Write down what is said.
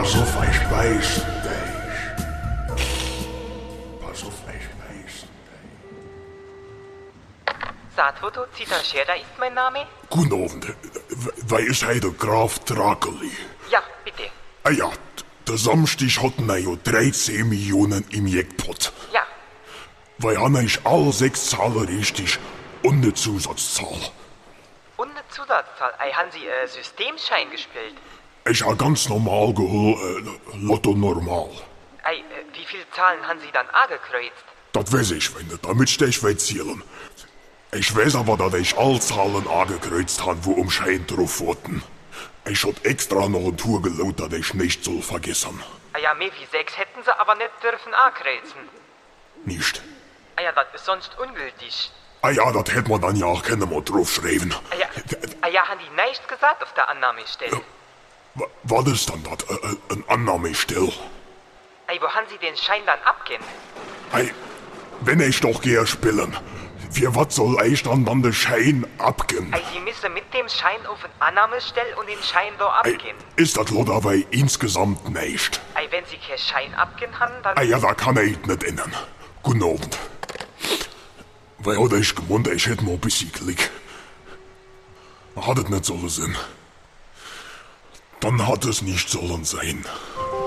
Pass auf, ich beiß dich. Pass auf, ich beiß dich. Saatfoto Zitterschera ist mein Name? Guten Abend. Wer ist heute der Graf Drakeli? Ja, bitte. Ah ja, der Samstag hatten wir ja 13 Millionen im Jackpot. Ja. Weil haben ich alle 6 Zahlen richtig und eine Zusatzzahl. Und eine Zusatzzahl. Haben Sie Systemschein gespielt? Ich habe ganz normal geholt, Lotto normal. Wie viele Zahlen haben Sie dann angekreuzt? Das weiß ich, wenn nicht, damit ich zählen. Ich weiß aber, dass ich alle Zahlen angekreuzt habe, wo um Schein drauf wurden. Ich hab extra noch eine Tour gelaut, dass ich nicht soll vergessen. Ja, mehr wie 6 hätten Sie aber nicht dürfen ankreuzen. Nicht? Ja, das ist sonst ungültig. Ah ja, das hätte man dann ja auch keine mehr draufschreiben. Ja, haben die nichts gesagt auf der Annahmestelle? Was ist dann das? Ein Annahmestell? Wo haben Sie den Schein dann abgehen? Wenn ich doch gehe spielen, für was soll ich dann den Schein abgehen? Sie müssen mit dem Schein auf eine Annahmestelle und den Schein da abgehen. Ist das lo dabei insgesamt nicht? Wenn Sie keinen Schein abgehen haben, dann... Ja, da kann ich nicht ändern. Guten Abend. Weil hatte ich gemeint, ich hätte mal ein bisschen Glück. Hat es nicht sollen sein. Dann hat es nicht sollen sein.